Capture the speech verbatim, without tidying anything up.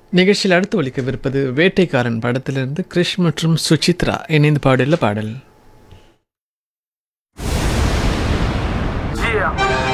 நிகழ்ச்சியில் அடுத்து ஒலிக்கவிருப்பது வேட்டைக்காரன் படத்திலிருந்து கிரிஷ் மற்றும் சுசித்ரா இணைந்து பாடல பாடல். Yeah.